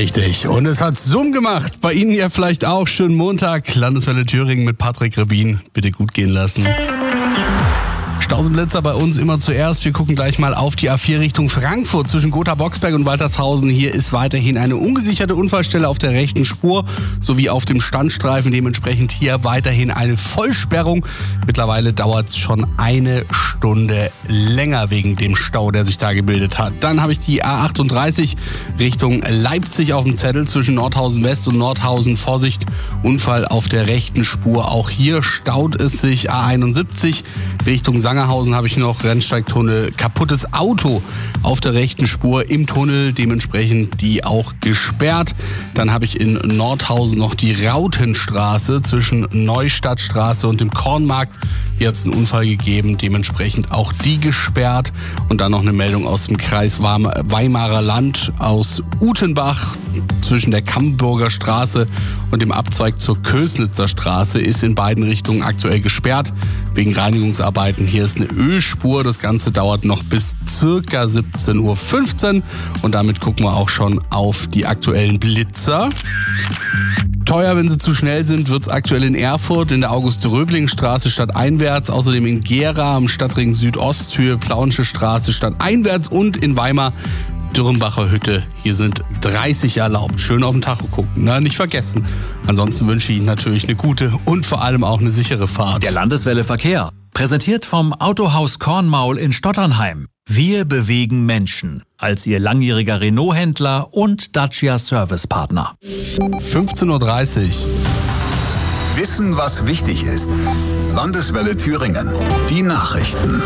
Richtig. Und es hat Summ gemacht. Bei Ihnen ja vielleicht auch. Schönen Montag. Landeswelle Thüringen mit Patrick Rebin. Bitte gut gehen lassen. Stausenblitzer bei uns immer zuerst. Wir gucken gleich mal auf die A4 Richtung Frankfurt zwischen Gotha-Boxberg und Waltershausen. Hier ist weiterhin eine ungesicherte Unfallstelle auf der rechten Spur sowie auf dem Standstreifen. Dementsprechend hier weiterhin eine Vollsperrung. Mittlerweile dauert es schon eine Stunde länger wegen dem Stau, der sich da gebildet hat. Dann habe ich die A38 Richtung Leipzig auf dem Zettel zwischen Nordhausen West und Nordhausen. Vorsicht, Unfall auf der rechten Spur. Auch hier staut es sich. A71 Richtung Sangerhausen habe ich noch Rennsteigtunnel, kaputtes Auto auf der rechten Spur im Tunnel, dementsprechend die auch gesperrt. Dann habe ich in Nordhausen noch die Rautenstraße zwischen Neustadtstraße und dem Kornmarkt. Hier hat es einen Unfall gegeben, dementsprechend auch die gesperrt. Und dann noch eine Meldung aus dem Kreis Weimarer Land aus Utenbach zwischen der Kammburger Straße und dem Abzweig zur Kösnitzer Straße ist in beiden Richtungen aktuell gesperrt wegen Reinigungsarbeiten. Hier ist eine Ölspur. Das Ganze dauert noch bis circa 17:15 Uhr. Und damit gucken wir auch schon auf die aktuellen Blitzer. Teuer, wenn sie zu schnell sind, wird es aktuell in Erfurt in der August-Röbling-Straße stadteinwärts, außerdem in Gera am Stadtring Südosthöhe, Plauensche Straße stadteinwärts und in Weimar Dürrenbacher Hütte. Hier sind 30 erlaubt. Schön auf den Tacho gucken, ne? Nicht vergessen. Ansonsten wünsche ich Ihnen natürlich eine gute und vor allem auch eine sichere Fahrt. Der Landeswelle Verkehr, präsentiert vom Autohaus Kornmaul in Stotternheim. Wir bewegen Menschen als Ihr langjähriger Renault-Händler und Dacia-Service-Partner. 15:30 Uhr. Wissen, was wichtig ist. Landeswelle Thüringen. Die Nachrichten.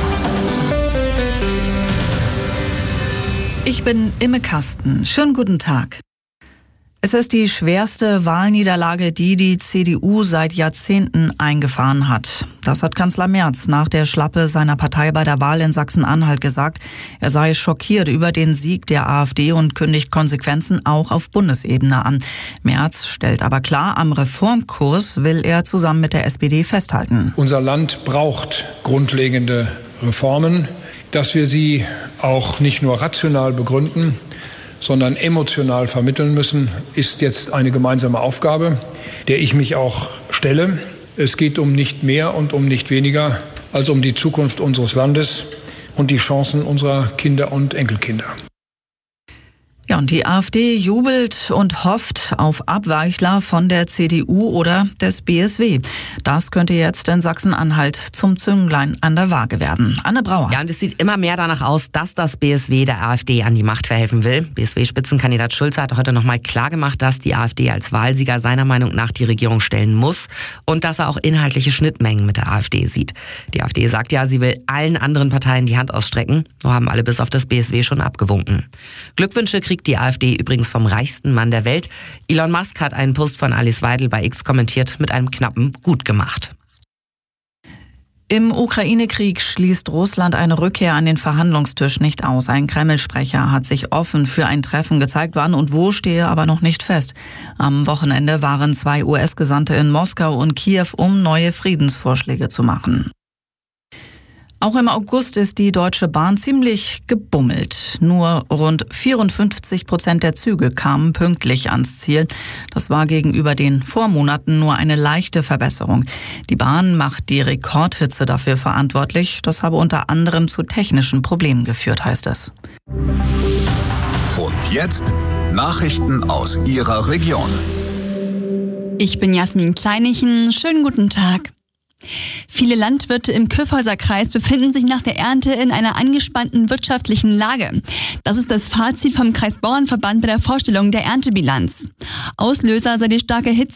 Ich bin Imme Kasten. Schönen guten Tag. Es ist die schwerste Wahlniederlage, die die CDU seit Jahrzehnten eingefahren hat. Das hat Kanzler Merz nach der Schlappe seiner Partei bei der Wahl in Sachsen-Anhalt gesagt. Er sei schockiert über den Sieg der AfD und kündigt Konsequenzen auch auf Bundesebene an. Merz stellt aber klar, am Reformkurs will er zusammen mit der SPD festhalten. Unser Land braucht grundlegende Reformen. Dass wir sie auch nicht nur rational begründen, sondern emotional vermitteln müssen, ist jetzt eine gemeinsame Aufgabe, der ich mich auch stelle. Es geht um nicht mehr und um nicht weniger als um die Zukunft unseres Landes und die Chancen unserer Kinder und Enkelkinder. Ja, und die AfD jubelt und hofft auf Abweichler von der CDU oder des BSW. Das könnte jetzt in Sachsen-Anhalt zum Zünglein an der Waage werden. Anne Brauer. Ja, und es sieht immer mehr danach aus, dass das BSW der AfD an die Macht verhelfen will. BSW-Spitzenkandidat Schulze hat heute nochmal klargemacht, dass die AfD als Wahlsieger seiner Meinung nach die Regierung stellen muss und dass er auch inhaltliche Schnittmengen mit der AfD sieht. Die AfD sagt ja, sie will allen anderen Parteien die Hand ausstrecken. So haben alle bis auf das BSW schon abgewunken. Glückwünsche kriegt die AfD übrigens vom reichsten Mann der Welt. Elon Musk hat einen Post von Alice Weidel bei X kommentiert mit einem knappen Gut gemacht. Im Ukraine-Krieg schließt Russland eine Rückkehr an den Verhandlungstisch nicht aus. Ein Kreml-Sprecher hat sich offen für ein Treffen gezeigt, wann und wo stehe aber noch nicht fest. Am Wochenende waren 2 US-Gesandte in Moskau und Kiew, um neue Friedensvorschläge zu machen. Auch im August ist die Deutsche Bahn ziemlich gebummelt. Nur rund 54% der Züge kamen pünktlich ans Ziel. Das war gegenüber den Vormonaten nur eine leichte Verbesserung. Die Bahn macht die Rekordhitze dafür verantwortlich. Das habe unter anderem zu technischen Problemen geführt, heißt es. Und jetzt Nachrichten aus Ihrer Region. Ich bin Jasmin Kleinichen. Schönen guten Tag. Viele Landwirte im Kyffhäuser Kreis befinden sich nach der Ernte in einer angespannten wirtschaftlichen Lage. Das ist das Fazit vom Kreisbauernverband bei der Vorstellung der Erntebilanz. Auslöser sei die starke Hitze